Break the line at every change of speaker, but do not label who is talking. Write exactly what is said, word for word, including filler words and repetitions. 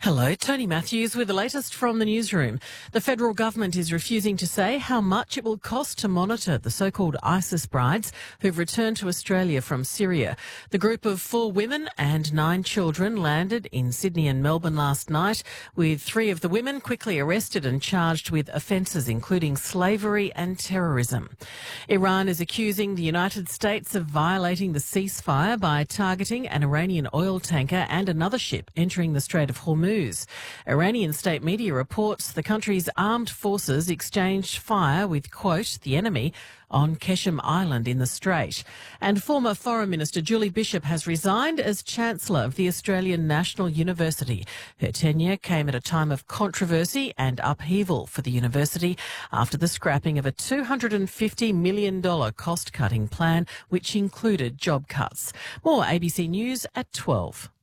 Hello, Tony Matthews with the latest from the newsroom. The federal government is refusing to say how much it will cost to monitor the so-called ISIS brides who've returned to Australia from Syria. The group of four women and nine children landed in Sydney and Melbourne last night, with three of the women quickly arrested and charged with offences including slavery and terrorism. Iran is accusing the United States of violating the ceasefire by targeting an Iranian oil tanker and another ship entering the Strait of Hormuz. Iranian state media reports the country's armed forces exchanged fire with, quote, the enemy on Keshem Island in the Strait. And former Foreign Minister Julie Bishop has resigned as Chancellor of the Australian National University. Her tenure came at a time of controversy and upheaval for the university after the scrapping of a two hundred fifty million dollars cost-cutting plan, which included job cuts. More A B C News at twelve.